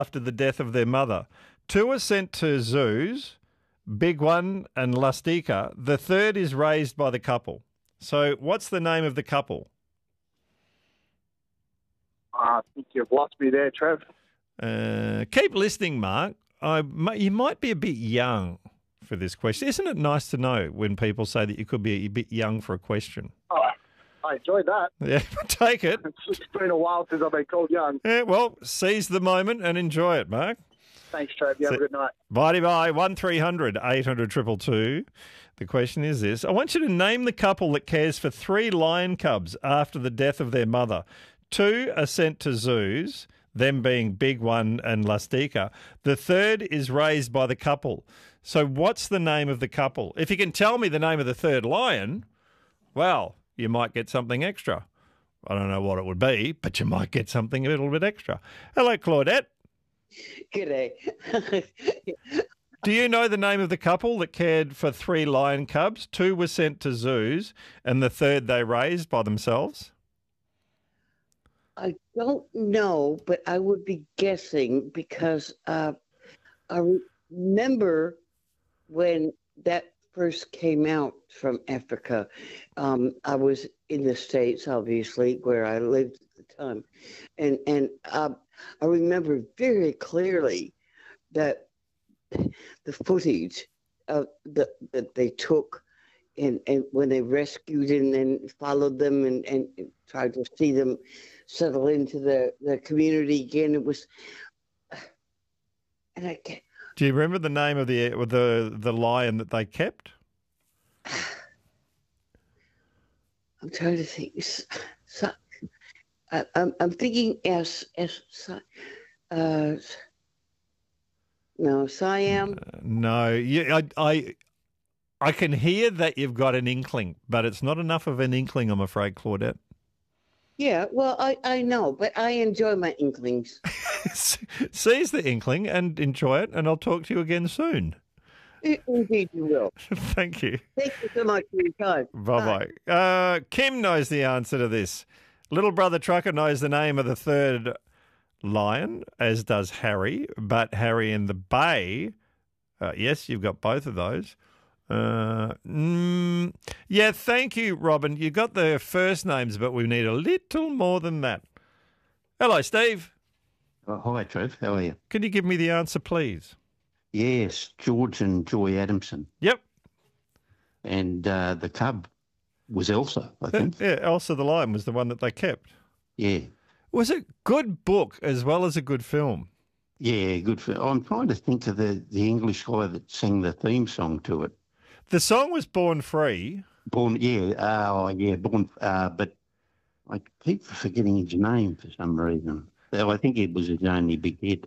after the death of their mother. Two are sent to zoos, Big One and Lustica. The third is raised by the couple. So what's the name of the couple? I think you've lost me there, Trev. Keep listening, Mark. You might be a bit young for this question. Isn't it nice to know when people say that you could be a bit young for a question? Oh, I enjoyed that. Yeah, take it. It's been a while since I've been called young. Yeah, well, seize the moment and enjoy it, Mark. Thanks, Trev. You have a good night. Bye. 1300 800 222. The question is this. I want you to name the couple that cares for 3 lion cubs after the death of their mother. 2 are sent to zoos, them being Big One and Lustica. The third is raised by the couple. So what's the name of the couple? If you can tell me the name of the third lion, well, you might get something extra. I don't know what it would be, but you might get something a little bit extra. Hello, Claudette. G'day. Do you know the name of the couple that cared for 3 lion cubs? 2 were sent to zoos, and the third they raised by themselves? I don't know, but I would be guessing because I remember when that first came out from Africa. I was in the States, obviously, where I lived at the time. And I remember very clearly that the footage that they took and when they rescued and then followed them and tried to see them settle into the community again. It was, and I can't. Do you remember the name of the lion that they kept? I'm trying to think. I'm thinking no, Siam. No, I can hear that you've got an inkling, but it's not enough of an inkling, I'm afraid, Claudette. Yeah, well, I know, but I enjoy my inklings. Seize the inkling and enjoy it, and I'll talk to you again soon. Indeed you will. Thank you. Thank you so much for your time. Bye-bye. Kim knows the answer to this. Little brother Trucker knows the name of the third lion, as does Harry, but Harry in the Bay, yes, you've got both of those. Yeah, thank you, Robin. You got the first names, but we need a little more than that. Hello, Steve. Hi, Trev. How are you? Can you give me the answer, please? Yes, George and Joy Adamson. Yep. And the cub was Elsa, I think. Yeah, Elsa the lion was the one that they kept. Yeah. Was it a good book as well as a good film? Yeah, good film. I'm trying to think of the English guy that sang the theme song to it. The song was Born Free. Born, but I keep forgetting his name for some reason. I think it was his only big hit.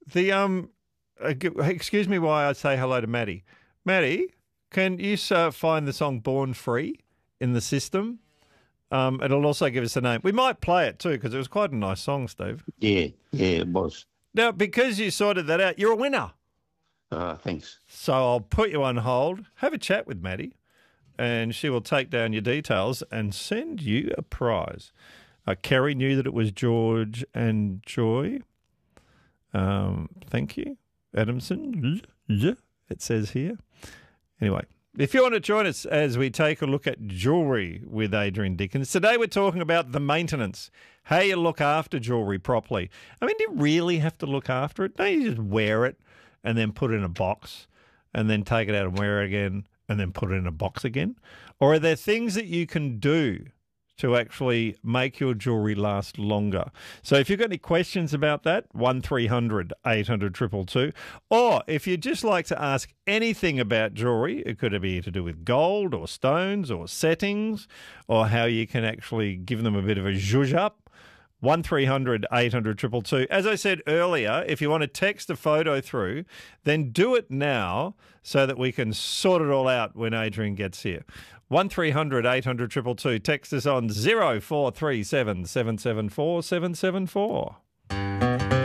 Excuse me while I say hello to Maddie. Maddie, can you find the song Born Free in the system? It'll also give us the name. We might play it too because it was quite a nice song, Steve. Yeah, it was. Now, because you sorted that out, you're a winner. Thanks. So I'll put you on hold, have a chat with Maddie, and she will take down your details and send you a prize. Kerry knew that it was George and Joy. Thank you. Adamson, it says here. Anyway, if you want to join us as we take a look at jewellery with Adrian Dickens, today we're talking about the maintenance, how you look after jewellery properly. I mean, do you really have to look after it? Don't you just wear it and then put it in a box and then take it out and wear it again and then put it in a box again? Or are there things that you can do to actually make your jewellery last longer? So if you've got any questions about that, 1300 800 222. Or if you'd just like to ask anything about jewellery, it could be to do with gold or stones or settings or how you can actually give them a bit of a zhuzh up, 1300 800 222. As I said earlier, if you want to text a photo through, then do it now so that we can sort it all out when Adrian gets here. 1300 800 222. Text us on 0437 774 774.